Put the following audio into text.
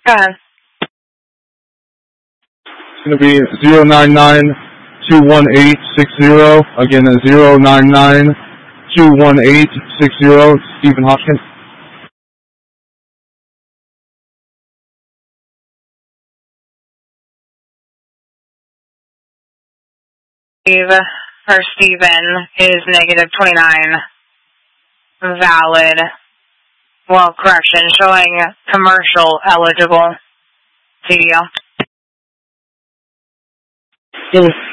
Go ahead. It's going to be 099-218-60. Again, 099-218-60. Stephen Hopkins. For Stephen is -29. Valid. Well, correction, showing commercial eligible. CDL.